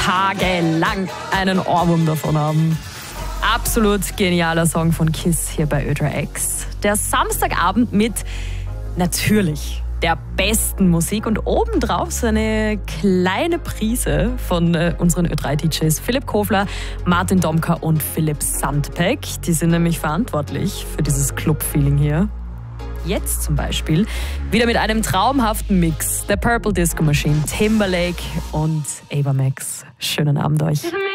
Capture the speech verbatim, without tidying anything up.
tagelang einen Ohrwurm davon haben. Absolut genialer Song von Kiss hier bei Ö drei X. Der Samstagabend mit natürlich der besten Musik und obendrauf so eine kleine Prise von äh, unseren Ö drei D Js Philipp Kofler, Martin Domka und Philipp Sandbeck. Die sind nämlich verantwortlich für dieses Club-Feeling hier. Jetzt zum Beispiel wieder mit einem traumhaften Mix. Der Purple Disco Machine, Timberlake und Ava Max. Schönen Abend euch.